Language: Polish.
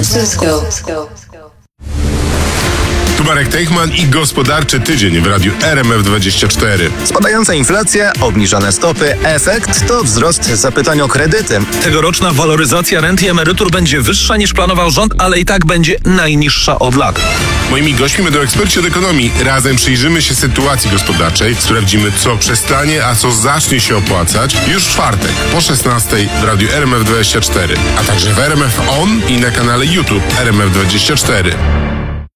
Francisco. Tu Marek Teichman i gospodarczy tydzień w radiu RMF24. Spadająca inflacja, obniżane stopy, efekt to wzrost zapytań o kredyty. Tegoroczna waloryzacja rent i emerytur będzie wyższa niż planował rząd, ale i tak będzie najniższa od lat. Moimi gośćmi będą eksperci od ekonomii. Razem przyjrzymy się sytuacji gospodarczej, sprawdzimy co przestanie, a co zacznie się opłacać już w czwartek po 16 w radiu RMF24, a także w RMF On i na kanale YouTube RMF24.